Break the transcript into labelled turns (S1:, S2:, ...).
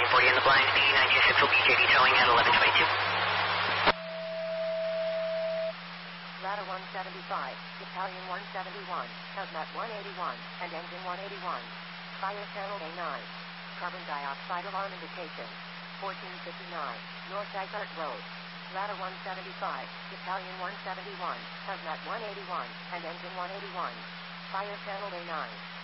S1: 1940 in the blind, B96 will be JD towing at 1122.
S2: Ladder 175, Battalion 171, Hazmat 181, and Engine 181. Fire channel A9. Carbon dioxide alarm indication. 1459, North Dysart Road. Ladder 175, Battalion 171, Hazmat 181, and Engine 181. Fire channel A9.